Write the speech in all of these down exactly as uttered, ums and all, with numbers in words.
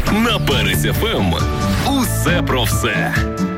На Перець еф ем усе про все.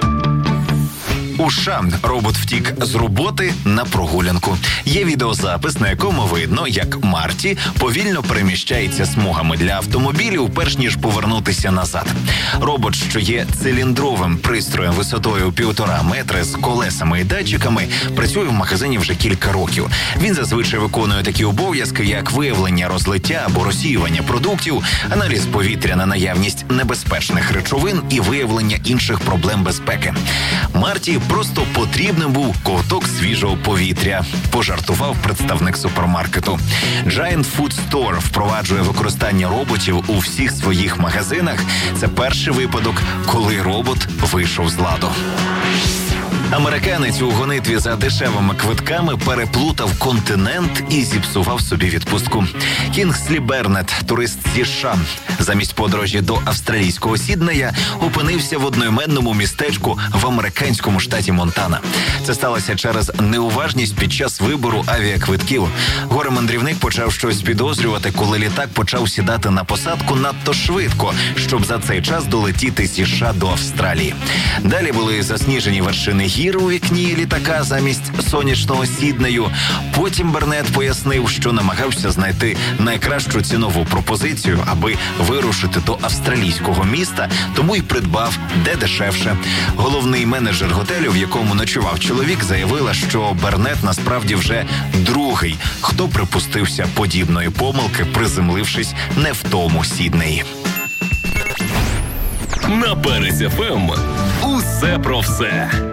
У США робот втік з роботи на прогулянку. Є відеозапис, на якому видно, як Марті повільно переміщається смугами для автомобілів, перш ніж повернутися назад. Робот, що є циліндровим пристроєм висотою у півтора метри з колесами і датчиками, працює в магазині вже кілька років. Він зазвичай виконує такі обов'язки, як виявлення розлиття або розсіювання продуктів, аналіз повітря на наявність небезпечних речовин і виявлення інших проблем безпеки. Марті просто потрібним був ковток свіжого повітря, пожартував представник супермаркету. Giant Food Store впроваджує використання роботів у всіх своїх магазинах. Це перший випадок, коли робот вийшов з ладу. Американець у гонитві за дешевими квитками переплутав континент і зіпсував собі відпустку. Кінгслі Бернет, турист зі США, замість подорожі до австралійського Сіднея опинився в одноіменному містечку в американському штаті Монтана. Це сталося через неуважність під час вибору авіаквитків. Горе-мандрівник почав щось підозрювати, коли літак почав сідати на посадку надто швидко, щоб за цей час долетіти зі США до Австралії. Далі були засніжені вершини гір у вікні літака замість сонячного Сіднею. Потім Бернет пояснив, що намагався знайти найкращу цінову пропозицію, аби вирушити до австралійського міста, тому й придбав де дешевше. Головний менеджер готелю, в якому ночував чоловік, заявила, що Бернет насправді вже другий, хто припустився подібної помилки, приземлившись не в тому Сіднеї. На Перець еф ем усе про все.